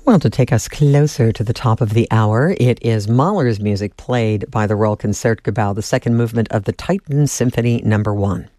Well, to take us closer to the top of the hour, it is Mahler's music played by the Royal Concertgebouw, the second movement of the Titan Symphony No. 1.